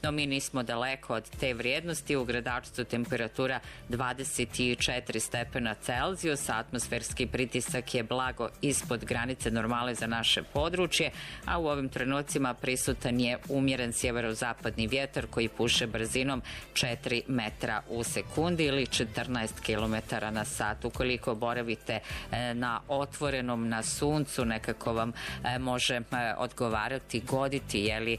no mi nismo daleko od te vrijednosti. U Gradačcu temperatura 24 stepena Celzijusa, atmosferski pritisak je blago ispod granice normale za naše područje, a u ovim trenucima prisutan je umjeren sjeverozapadni vjetar koji puše brzinom 4 metra u sekundi ili 14 km na sat. Ukoliko boravite na otvorenom, na suncu, nekako vam može odgovarati, goditi,